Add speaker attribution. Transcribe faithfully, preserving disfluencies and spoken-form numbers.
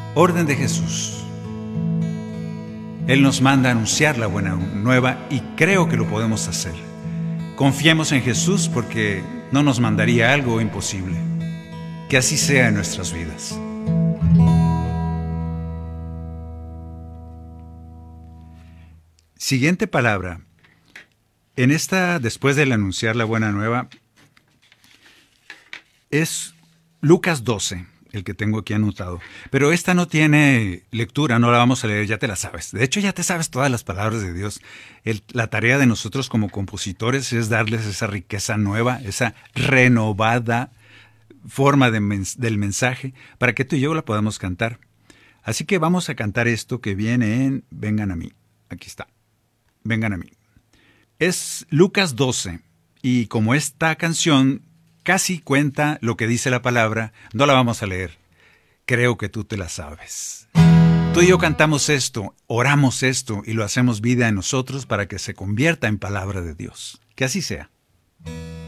Speaker 1: Orden de Jesús. Él nos manda a anunciar la buena nueva y creo que lo podemos hacer. Confiemos en Jesús porque no nos mandaría algo imposible. Que así sea en nuestras vidas. Siguiente palabra. En esta, después del anunciar la buena nueva, es Lucas doce, el que tengo aquí anotado. Pero esta no tiene lectura, no la vamos a leer, ya te la sabes. De hecho, ya te sabes todas las palabras de Dios. El, la tarea de nosotros como compositores es darles esa riqueza nueva, esa renovada forma de mens- del mensaje, para que tú y yo la podamos cantar. Así que vamos a cantar esto que viene en Vengan a mí. Aquí está. Vengan a mí. Es Lucas doce, y como esta canción casi cuenta lo que dice la palabra, no la vamos a leer. Creo que tú te la sabes. Tú y yo cantamos esto, oramos esto y lo hacemos vida en nosotros para que se convierta en palabra de Dios. Que así sea.